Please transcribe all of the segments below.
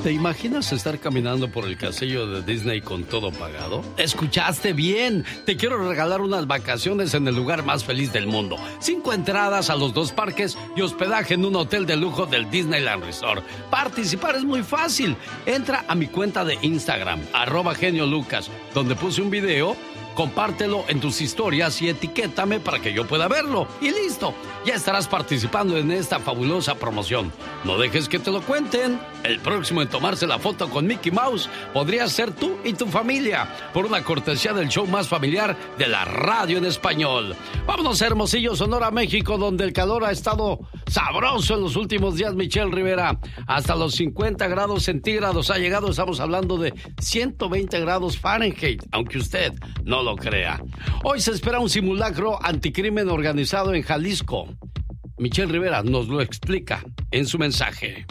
¿Te imaginas estar caminando por el castillo de Disney con todo pagado? ¡Escuchaste bien! Te quiero regalar unas vacaciones en el lugar más feliz del mundo. 5 entradas a los 2 parques y hospedaje en un hotel de lujo del Disneyland Resort. Participar es muy fácil. Entra a mi cuenta de Instagram, @geniolucas, donde puse un video. Compártelo en tus historias y etiquétame para que yo pueda verlo. Y listo, ya estarás participando en esta fabulosa promoción. No dejes que te lo cuenten. El próximo en tomarse la foto con Mickey Mouse podría ser tú y tu familia, por una cortesía del show más familiar de la radio en español. Vámonos a Hermosillo, Sonora, México, donde el calor ha estado sabroso en los últimos días, Michelle Rivera. Hasta los 50 grados centígrados ha llegado. Estamos hablando de 120 grados Fahrenheit, aunque usted no lo crea. Hoy se espera un simulacro anticrimen organizado en Jalisco. Michelle Rivera nos lo explica en su mensaje.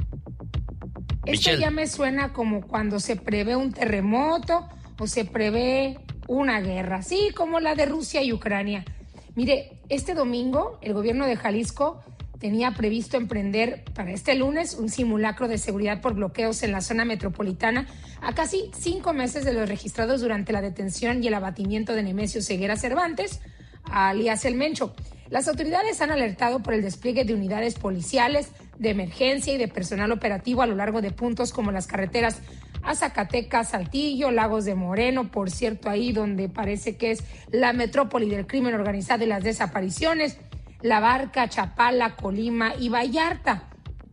Esto ya me suena como cuando se prevé un terremoto o se prevé una guerra, así como la de Rusia y Ucrania. Mire, este domingo el gobierno de Jalisco tenía previsto emprender para este lunes un simulacro de seguridad por bloqueos en la zona metropolitana a casi 5 meses de los registrados durante la detención y el abatimiento de Nemesio Ceguera Cervantes, alias El Mencho. Las autoridades han alertado por el despliegue de unidades policiales, de emergencia y de personal operativo a lo largo de puntos como las carreteras a Zacatecas, Saltillo, Lagos de Moreno, por cierto, ahí donde parece que es la metrópoli del crimen organizado y las desapariciones, La Barca, Chapala, Colima y Vallarta.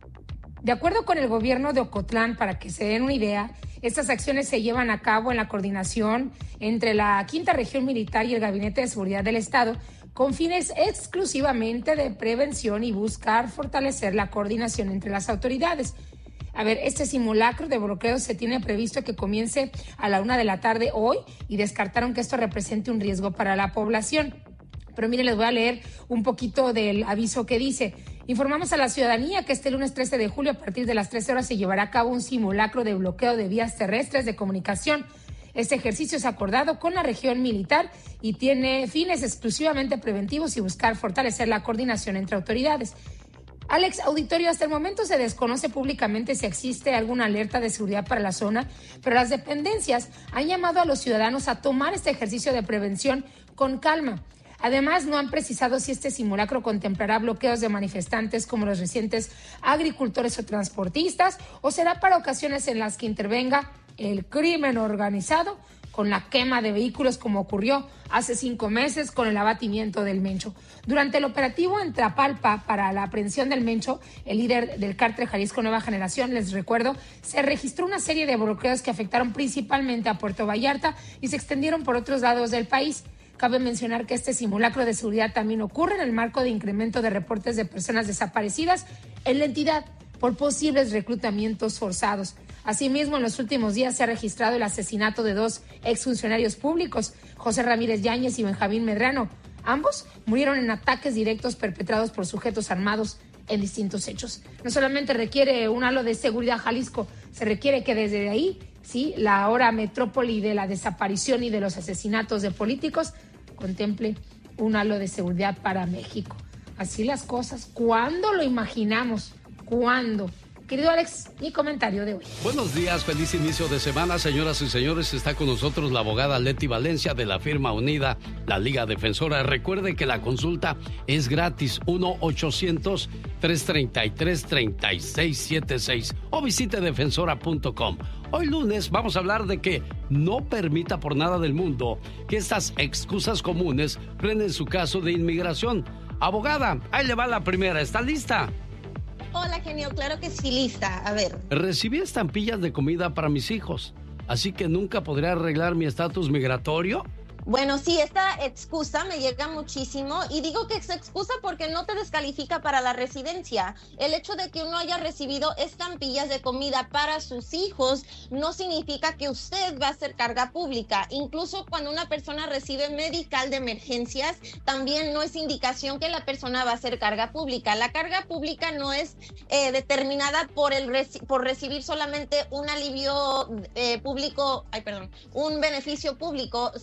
De acuerdo con el gobierno de Ocotlán, para que se den una idea, estas acciones se llevan a cabo en la coordinación entre la Quinta Región Militar y el Gabinete de Seguridad del Estado, con fines exclusivamente de prevención y buscar fortalecer la coordinación entre las autoridades. A ver, este simulacro de bloqueo se tiene previsto que comience a la 1 de la tarde hoy y descartaron que esto represente un riesgo para la población. Pero miren, les voy a leer un poquito del aviso que dice: informamos a la ciudadanía que este lunes 13 de julio a partir de las 13 horas se llevará a cabo un simulacro de bloqueo de vías terrestres de comunicación. Este ejercicio es acordado con la región militar y tiene fines exclusivamente preventivos y buscar fortalecer la coordinación entre autoridades. Alex, auditorio, hasta el momento se desconoce públicamente si existe alguna alerta de seguridad para la zona, pero las dependencias han llamado a los ciudadanos a tomar este ejercicio de prevención con calma. Además, no han precisado si este simulacro contemplará bloqueos de manifestantes como los recientes agricultores o transportistas, o será para ocasiones en las que intervenga el crimen organizado con la quema de vehículos, como ocurrió hace 5 meses con el abatimiento del Mencho. Durante el operativo en Tapalpa para la aprehensión del Mencho, el líder del cártel Jalisco Nueva Generación, les recuerdo, se registró una serie de bloqueos que afectaron principalmente a Puerto Vallarta y se extendieron por otros lados del país. Cabe mencionar que este simulacro de seguridad también ocurre en el marco de incremento de reportes de personas desaparecidas en la entidad por posibles reclutamientos forzados. Asimismo, en los últimos días se ha registrado el asesinato de 2 exfuncionarios públicos, José Ramírez Yáñez y Benjamín Medrano. Ambos murieron en ataques directos perpetrados por sujetos armados en distintos hechos. No solamente requiere un halo de seguridad Jalisco, se requiere que desde ahí, sí, la ahora metrópoli de la desaparición y de los asesinatos de políticos contemple un halo de seguridad para México. Así las cosas. ¿Cuándo lo imaginamos? ¿Cuándo? Querido Alex, mi comentario de hoy. Buenos días, feliz inicio de semana, señoras y señores. Está con nosotros la abogada Leti Valencia de la firma unida, la Liga Defensora. Recuerde que la consulta es gratis, 1-800-333-3676 o visite defensora.com. Hoy lunes vamos a hablar de que no permita por nada del mundo que estas excusas comunes frenen su caso de inmigración. Abogada, ahí le va la primera. ¿Está lista? Hola, genio, claro que sí, lista. A ver. Recibí estampillas de comida para mis hijos, así que nunca podré arreglar mi estatus migratorio. Bueno, sí, esta excusa me llega muchísimo y digo que es excusa porque no te descalifica para la residencia. El hecho de que uno haya recibido estampillas de comida para sus hijos no significa que usted va a ser carga pública. Incluso cuando una persona recibe medical de emergencias, también no es indicación que la persona va a ser carga pública. La carga pública no es determinada por recibir solamente un alivio público, un beneficio público. Se toma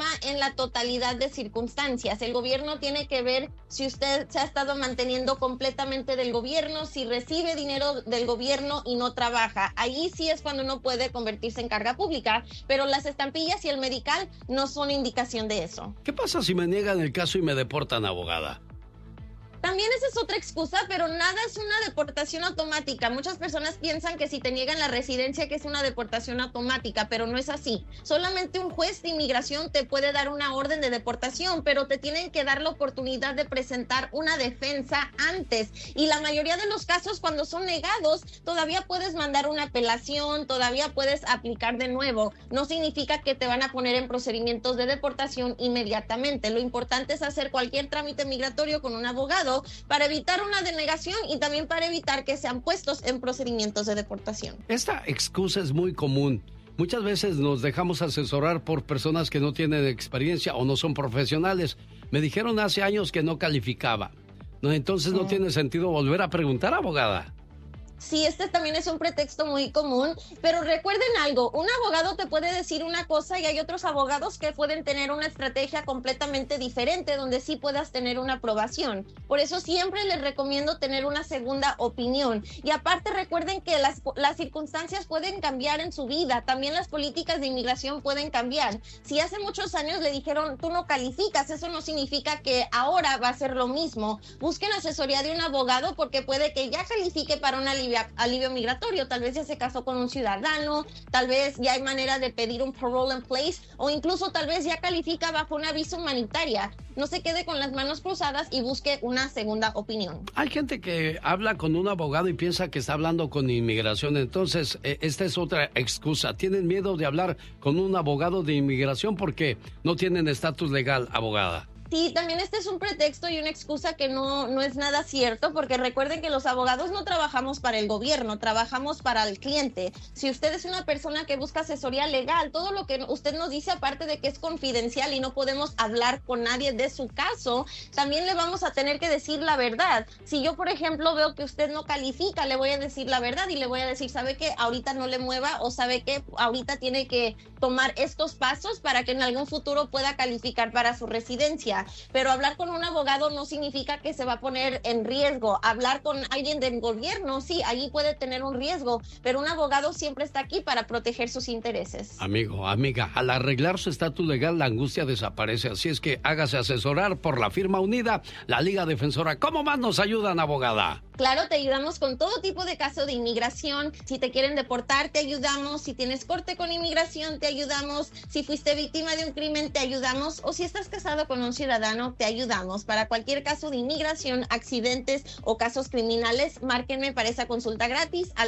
en la totalidad de circunstancias. El gobierno tiene que ver si usted se ha estado manteniendo completamente del gobierno, si recibe dinero del gobierno y no trabaja. Ahí sí es cuando no puede convertirse en carga pública, pero las estampillas y el medical no son indicación de eso. ¿Qué pasa si me niegan el caso y me deportan, abogada? También esa es otra excusa, pero nada es una deportación automática. Muchas personas piensan que si te niegan la residencia que es una deportación automática, pero no es así. Solamente un juez de inmigración te puede dar una orden de deportación, pero te tienen que dar la oportunidad de presentar una defensa antes. Y la mayoría de los casos, cuando son negados, todavía puedes mandar una apelación, todavía puedes aplicar de nuevo. No significa que te van a poner en procedimientos de deportación inmediatamente. Lo importante es hacer cualquier trámite migratorio con un abogado para evitar una denegación y también para evitar que sean puestos en procedimientos de deportación. Esta excusa es muy común. Muchas veces nos dejamos asesorar por personas que no tienen experiencia o no son profesionales. Me dijeron hace años que no calificaba. No, entonces no tiene sentido volver a preguntar, abogada. Sí, este también es un pretexto muy común, pero recuerden algo, un abogado te puede decir una cosa y hay otros abogados que pueden tener una estrategia completamente diferente donde sí puedas tener una aprobación. Por eso siempre les recomiendo tener una segunda opinión. Y aparte recuerden que las circunstancias pueden cambiar en su vida, también las políticas de inmigración pueden cambiar. Si hace muchos años le dijeron tú no calificas, eso no significa que ahora va a ser lo mismo. Busquen asesoría de un abogado porque puede que ya califique para una alivio migratorio, tal vez ya se casó con un ciudadano, tal vez ya hay manera de pedir un parole in place o incluso tal vez ya califica bajo una visa humanitaria. No se quede con las manos cruzadas y busque una segunda opinión. Hay gente que habla con un abogado y piensa que está hablando con inmigración, entonces esta es otra excusa. Tienen miedo de hablar con un abogado de inmigración porque no tienen estatus legal, abogada. Sí, también este es un pretexto y una excusa que no es nada cierto, porque recuerden que los abogados no trabajamos para el gobierno, trabajamos para el cliente. Si usted es una persona que busca asesoría legal, todo lo que usted nos dice, aparte de que es confidencial y no podemos hablar con nadie de su caso, también le vamos a tener que decir la verdad. Si yo, por ejemplo, veo que usted no califica, le voy a decir la verdad y le voy a decir, ¿sabe qué? Ahorita no le mueva o ¿sabe qué? Ahorita tiene que tomar estos pasos para que en algún futuro pueda calificar para su residencia. Pero hablar con un abogado no significa que se va a poner en riesgo. Hablar con alguien del gobierno, sí, allí puede tener un riesgo, pero un abogado siempre está aquí para proteger sus intereses. Amigo, amiga, al arreglar su estatus legal, la angustia desaparece. Así es que hágase asesorar por la firma unida, la Liga Defensora. ¿Cómo más nos ayudan, abogada? Claro, te ayudamos con todo tipo de caso de inmigración. Si te quieren deportar, te ayudamos. Si tienes corte con inmigración, te ayudamos. Si fuiste víctima de un crimen, te ayudamos. O si estás casado con un ciudadano, te ayudamos. Para cualquier caso de inmigración, accidentes o casos criminales, márquenme para esa consulta gratis al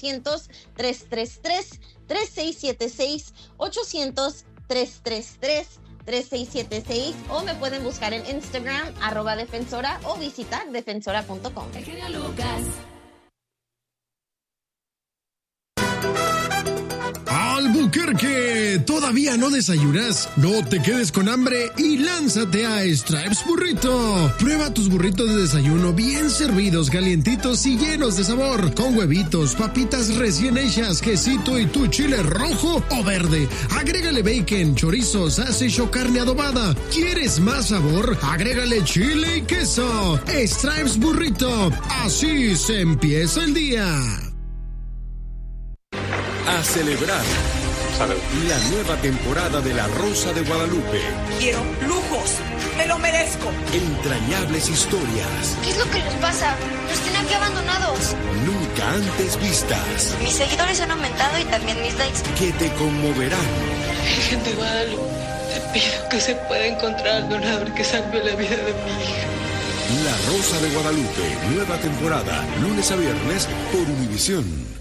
800-333-3676, 800-333-3676 o me pueden buscar en Instagram @defensora o visitar defensora.com. Albuquerque, ¿todavía no desayunas? No te quedes con hambre y lánzate a Stripes Burrito. Prueba tus burritos de desayuno bien servidos, calientitos y llenos de sabor, con huevitos, papitas recién hechas, quesito y tu chile rojo o verde. Agrégale bacon, chorizo, sausage o carne adobada. ¿Quieres más sabor? Agrégale chile y queso. Stripes Burrito. Así se empieza el día. A celebrar la nueva temporada de La Rosa de Guadalupe. Quiero lujos, me lo merezco. Entrañables historias. ¿Qué es lo que nos pasa? Nos tienen aquí abandonados. Nunca antes vistas. Mis seguidores han aumentado y también mis likes. Que te conmoverán. Virgen de Guadalupe, te pido que se pueda encontrar al donador que salve la vida de mi hija. La Rosa de Guadalupe, nueva temporada, lunes a viernes por Univisión.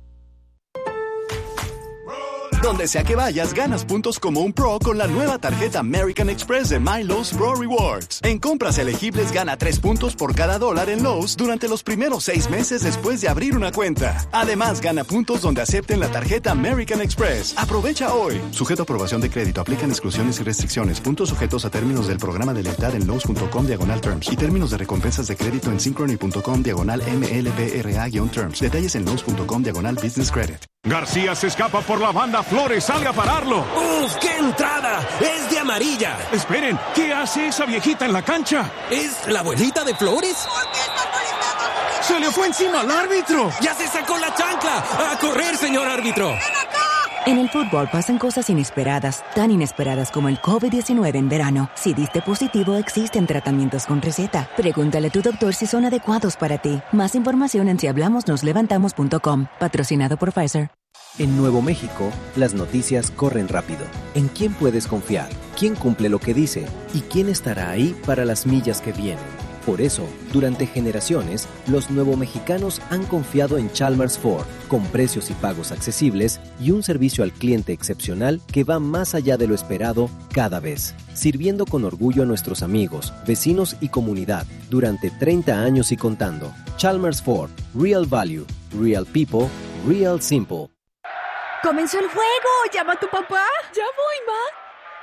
Donde sea que vayas, ganas puntos como un pro con la nueva tarjeta American Express de My Lowe's Pro Rewards. En compras elegibles, gana 3 puntos por cada $1 en Lowe's durante los primeros 6 meses después de abrir una cuenta. Además, gana puntos donde acepten la tarjeta American Express. Aprovecha hoy. Sujeto a aprobación de crédito. Aplican exclusiones y restricciones. Puntos sujetos a términos del programa de lealtad en Lowe's.com/terms y términos de recompensas de crédito en Synchrony.com/MLBRA-terms. Detalles en Lowe's.com/business credit. García se escapa por la banda, Flores sale a pararlo. ¡Uf, qué entrada! ¡Es de amarilla! Esperen, ¿qué hace esa viejita en la cancha? ¿Es la abuelita de Flores? ¿Por qué está molestando a su hijo? ¡Se le fue encima al árbitro! ¡Ya se sacó la chancla! ¡A correr, señor árbitro! ¡Ven acá! En el fútbol pasan cosas inesperadas, tan inesperadas como el COVID-19 en verano. Si diste positivo, existen tratamientos con receta. Pregúntale a tu doctor si son adecuados para ti. Más información en sihablamosnoslevantamos.com. Patrocinado por Pfizer. En Nuevo México, las noticias corren rápido. ¿En quién puedes confiar? ¿Quién cumple lo que dice? ¿Y quién estará ahí para las millas que vienen? Por eso, durante generaciones, los nuevomexicanos han confiado en Chalmers Ford, con precios y pagos accesibles y un servicio al cliente excepcional que va más allá de lo esperado cada vez, sirviendo con orgullo a nuestros amigos, vecinos y comunidad durante 30 años y contando. Chalmers Ford, Real Value, Real People, Real Simple. ¡Comenzó el juego! ¡Llama a tu papá! ¡Ya voy, ma!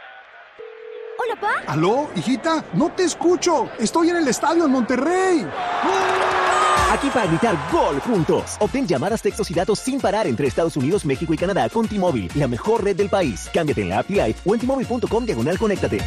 Hola, Pa. ¿Aló, hijita? No te escucho. Estoy en el estadio en Monterrey. Aquí para gritar gol juntos. Obtén llamadas, textos y datos sin parar entre Estados Unidos, México y Canadá con T-Mobile, la mejor red del país. Cámbiate en la app Live o en T-Mobile.com/conéctate.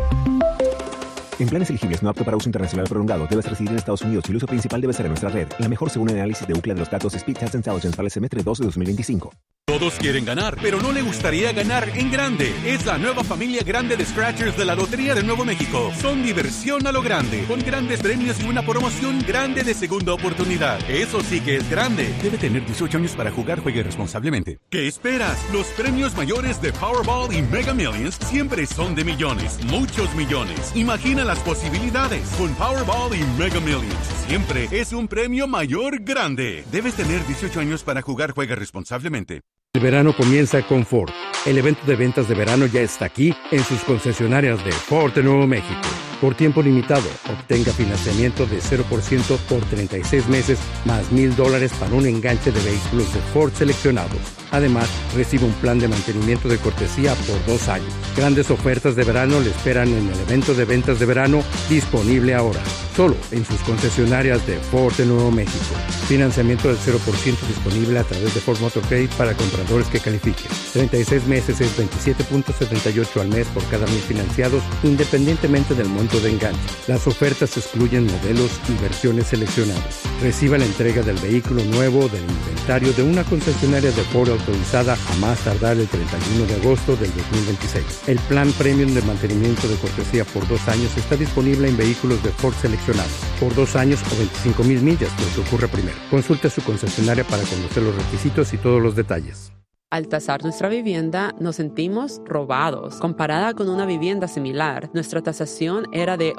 En planes elegibles no apto para uso internacional prolongado, debes residir en Estados Unidos y el uso principal debe ser en nuestra red. La mejor según el análisis de Ookla de los datos Speed Test Intelligence para el semestre 2 de 2025. Todos quieren ganar, pero no le gustaría ganar en grande. Es la nueva familia grande de Scratchers de la Lotería de Nuevo México. Son diversión a lo grande, con grandes premios y una promoción grande de segunda oportunidad. Eso sí que es grande. Debe tener 18 años para jugar, juegue responsablemente. ¿Qué esperas? Los premios mayores de Powerball y Mega Millions siempre son de millones, muchos millones. Imagina las posibilidades. Con Powerball y Mega Millions, siempre es un premio mayor grande. Debes tener 18 años para jugar, juega responsablemente. El verano comienza con Ford. El evento de ventas de verano ya está aquí en sus concesionarias de Ford de Nuevo México. Por tiempo limitado, obtenga financiamiento de 0% por 36 meses más $1,000 para un enganche de vehículos de Ford seleccionados. Además, recibe un plan de mantenimiento de cortesía por 2 años. Grandes ofertas de verano le esperan en el evento de ventas de verano disponible ahora. Solo en sus concesionarias de Ford de Nuevo México. Financiamiento del 0% disponible a través de Ford Motor Credit para compradores que califiquen. 36 meses es 27.78 al mes por cada 1,000 financiados, independientemente del monto de enganche. Las ofertas excluyen modelos y versiones seleccionadas. Reciba la entrega del vehículo nuevo del inventario de una concesionaria de Ford autorizada a más tardar el 31 de agosto del 2026. El plan premium de mantenimiento de cortesía por 2 años está disponible en vehículos de Ford seleccionados por 2 años o 25,000 millas, lo que ocurre primero. Consulte su concesionaria para conocer los requisitos y todos los detalles. Al tasar nuestra vivienda, nos sentimos robados. Comparada con una vivienda similar, nuestra tasación era de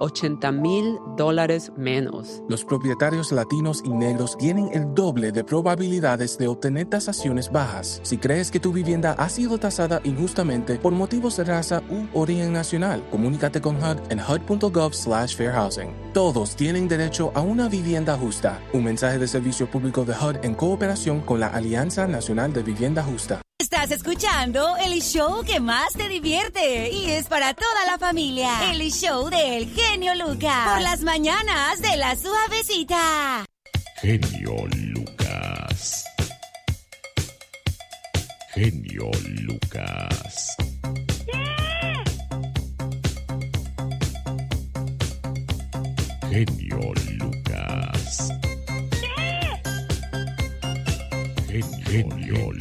$80,000 menos. Los propietarios latinos y negros tienen el doble de probabilidades de obtener tasaciones bajas. Si crees que tu vivienda ha sido tasada injustamente por motivos de raza u origen nacional, comunícate con HUD en hud.gov/fairhousing. Todos tienen derecho a una vivienda justa. Un mensaje de servicio público de HUD en cooperación con la Alianza Nacional de Vivienda Justa. Estás escuchando el show que más te divierte y es para toda la familia. El show del genio Lucas. Por las mañanas de la suavecita. Genio Lucas. Genio Lucas. Genio Lucas. Genio